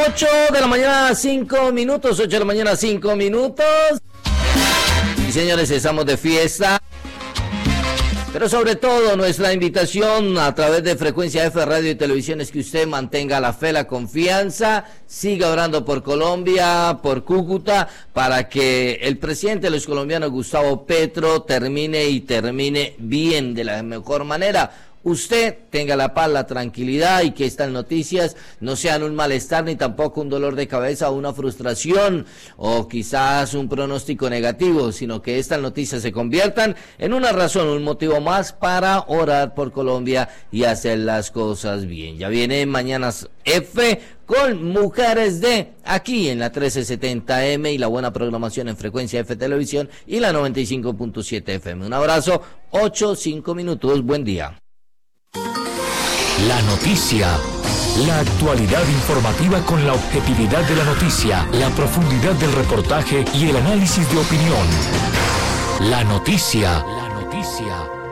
8 de la mañana, 5 minutos, 8 de la mañana, 5 minutos. Y señores, estamos de fiesta. Pero sobre todo, nuestra invitación a través de Frecuencia F Radio y Televisión es que usted mantenga la fe, la confianza, siga orando por Colombia, por Cúcuta, para que el presidente de los colombianos, Gustavo Petro, termine bien, de la mejor manera. Usted tenga la paz, la tranquilidad y que estas noticias no sean un malestar ni tampoco un dolor de cabeza o una frustración o quizás un pronóstico negativo, sino que estas noticias se conviertan en una razón, un motivo más para orar por Colombia y hacer las cosas bien. Ya viene Mañanas F con Mujeres de aquí en la 1370M y la buena programación en Frecuencia F Televisión y la 95.7 FM. Un abrazo, 5 minutos, buen día. La noticia, la actualidad informativa con la objetividad de la noticia, la profundidad del reportaje y el análisis de opinión. La noticia.